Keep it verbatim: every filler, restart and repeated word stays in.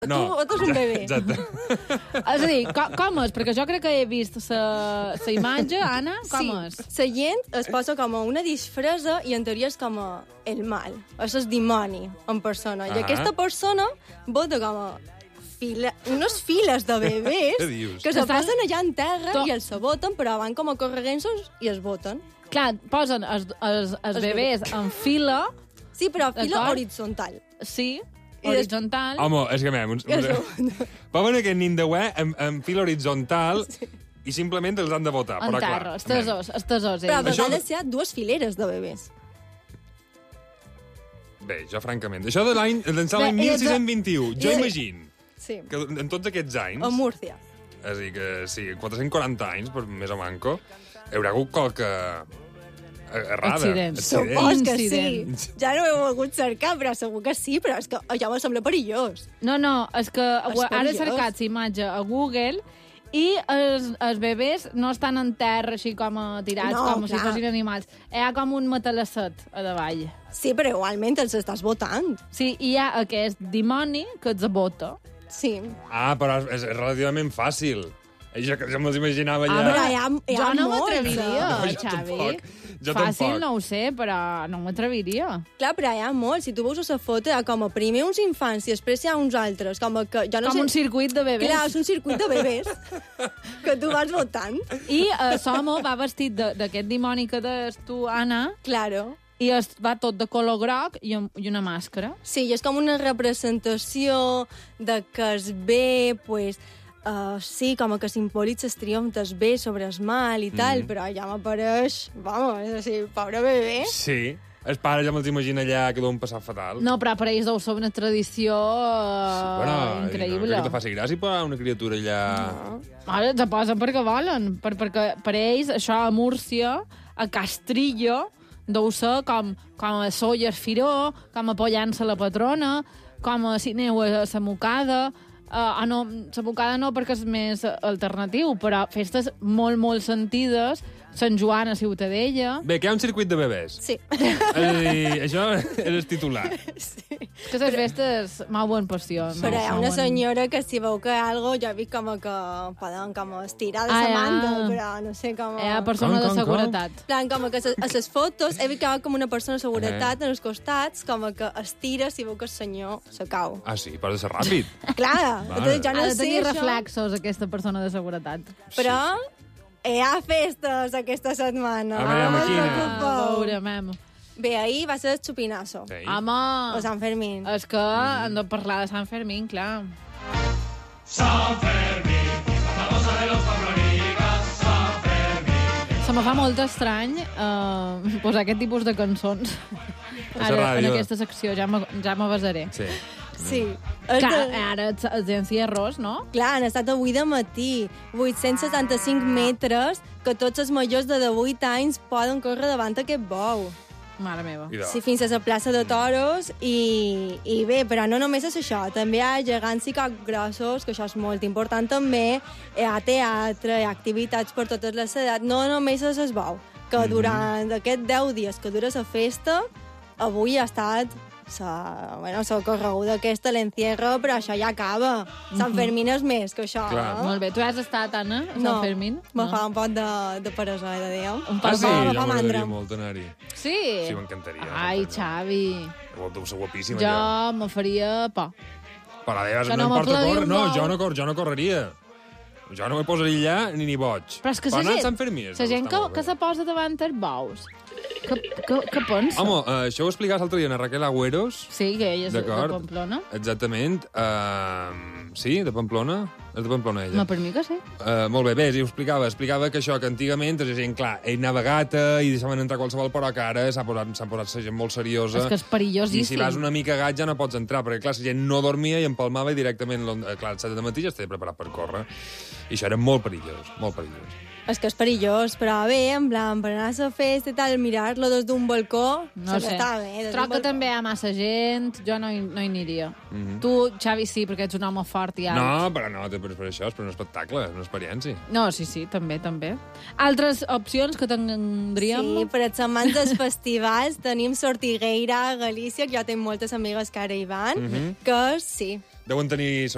No. Tu, tu és un bebè. Exacte. És a dir, com, com és? Perquè jo crec que he vist la imatge, Anna, com sí, és? la gent es posa com a una disfressa i en teoria és com a el mal. És el dimoni en persona. Ah. I aquesta persona vota com a fila, unes files de bebès Què dius? que se passen allà en terra To- i els se voten, però van com a correguensos i es voten. Clar, posen els, els, els bebès en fila, Sí, però fila D'acord. horitzontal. sí, I des- horitzontal. Home, és que a mi... I això- Posen aquest nin de ué en, en fila horitzontal sí. i simplement els han de votar. En però terra, clar, els tesors, els tesors. Però a ells. Això- vegades hi ha dues fileres de bebès. Bé, jo francament... Això de l'any d'ençà l'any Bé, i de- mil sis-cents vint-i-u, jo i- imagino Sí. que en tots aquests anys... A Múrcia. És a dir, que sí, quatre-cents quaranta anys, per més o manco, hi haurà hagut qualque errada. Accident. Supos que Incident. sí. Ja no ho he volgut cercar, però segur que sí, però és que ja me sembla perillós. No, no, és que ara he perillós. cercat la imatge a Google i els, els bebès no estan en terra així com a tirats, No, com si clar. fossin animals. Hi ha com un matalasset a davall. Sí, però igualment els estàs votant. Sí, i hi ha aquest dimoni que els vota. Sí. Ah, però és, és relativament fàcil. Jo, jo me'ls imaginava allà... Ah, però hi ha, hi ha Jo no molts, m'atreviria, eh? No, jo Xavi. tampoc. Jo Fàcil tampoc. no ho sé, però no m'atreviria. Clar, però hi ha molts. Si tu veus la foto, hi ha com a primer uns infants i després hi ha uns altres. Com a que, jo no Com sé... un circuit de bebès. Clar, és un circuit de bebès que tu vas votant. I uh, Somo va vestit de- d'aquest dimoni que deies tu, Anna, Claro. i es va tot de color groc i, amb- i una màscara. Sí, i és com una representació de que es ve, pues, uh, sí, com a que simbolitza el triomf del bé sobre el mal i tal, però ja m'apareix, vamos, és així, pobre bebè. Sí. Els pares ja me'ls imagina allà que deuen passar fatal. No, però per ells deu ser una tradició uh, Bueno, increïble. no crec que te faci gràcia posar una criatura allà... No. Ara se posen perquè volen, per, perquè per ells això a Múrcia, a Castrillo, deu ser com, com a Sóller Firó, com a Pollança la patrona, com a Sineu a la Mocada. Uh, ah, no, la Mocada no perquè és més alternatiu, però festes molt, molt sentides. Sant Joan a Ciutadella. Bé, que hi ha un circuit de bebès. Sí. És a dir, això és el titular. sí. Que les festes mouen passió. Però hi ha una mouen- senyora que si veu que algo, ja vi com a que poden com a estirar de Ah, sa ja. manda, però no sé com Hi ha a... persona Com, de com, com? seguretat. plan, com a que se- a les fotos he vist que hi ha com una persona de seguretat Eh. en els costats, com a que estira si veu que el senyor se cau. Ah, sí, però ha de ser ràpid. Clar, Vale. entonces ja no Ha de sé tenir això, reflexos, aquesta persona de seguretat. però hi ha festes aquesta setmana. A veure, no us quina? preocupeu. Veurem. Bé, ahir va ser el xupinazo, Sí. Home, o Sant Fermín. és que hem de parlar de Sant Fermín, clar. Se me fa molt estrany eh, posar aquest tipus de cançons la ara, en ràdio. aquesta secció, ja me, ja me basaré. Sí. Sí. Clar, El- ara els, els encierros, no? Clar, han estat avui de matí. vuit-cents setanta-cinc metres que tots els majors de divuit anys poden córrer davant aquest bou. Mare meva. I de... Sí, fins a la plaça de Toros i, i bé, però no només és això, també hi ha gegants i capgrossos, que això és molt important també, hi ha teatre, hi ha activitats per totes les edats, no només és el bou, que durant aquests deu dies que dura la festa, avui ha estat sa, bueno, la correguda aquesta, l'encierro, però això ja acaba. Sant Fermín és més que això. Clar. eh? Molt bé. Tu has estat, Anna, a Sant No, Fermín? me No. fa un poc de, de peresó, he de dir. Un Ah, poc sí? de- me Ja fa m'agradaria mandra. molt anar-hi. Sí? Sí, m'encantaria. Ai, m'encantaria. Xavi. Deu ser guapíssim, Jo allò. me faria por. Però deies, Que no, no em porta m'aplaudiu córrer. No, molt. jo no, cor, jo no correria. Jo no me posaria allà ni ni boig. Però és que Per la anar a gent, Sant Fermí és- la gent està que, molt bé. que se posa davant els bous, que, que, que pensa? Home, uh, això ho explicaves l'altre dia a Raquel Agüeros. Sí, que ella és de D'acord. Pamplona. Exactament. Uh, sí, de Pamplona. És de Pamplona, ella. No, per mi que sí. Uh, molt bé, bé, sí, ho explicava. Explicava que això, que antigament, la gent, clar, ell anava gata i deixaven entrar qualsevol, però que ara s'ha posat, s'ha posat la gent molt seriosa. És que és perillosíssim. I si vas una mica gat ja no pots entrar, perquè, clar, la gent no dormia i empalmava i directament, l'on- eh, clar, al set de matí ja estava preparat per córrer. I això era molt perillós, molt perillós. És que és perillós, però bé, en plan, per anar a la festa i tal, mirar-lo des d'un balcó, No se sé. està bé. des Troc d'un que també hi ha massa gent, jo no hi, no hi aniria. Mhm. Tu, Xavi, sí, perquè ets un home fort i alt. No, però no, per, per això és per un espectacle, és una experiència. No, sí, sí, també, també. Altres opcions que tindríem? Sí, per els amants dels festivals tenim Sortigueira a Galícia, que jo tinc moltes amigues que ara hi van, Mhm. que sí, Deuen tenir